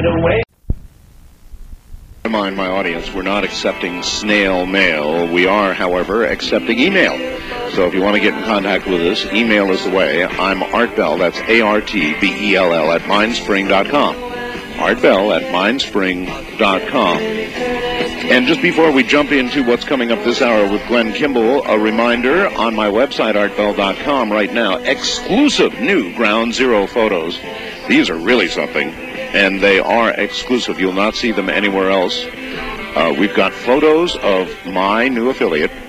Remind my audience, we're not accepting snail mail. We are, however, accepting email. So if you want to get in contact with us, email is the way. I'm Art Bell, that's ARTBELL at mindspring.com. Art Bell at mindspring.com. And just before we jump into what's coming up this hour with Glenn Kimball, a reminder on my website, artbell.com, right now, exclusive new Ground Zero photos. These are really something, and they are exclusive. You'll not see them anywhere else. We've got photos of my new affiliate,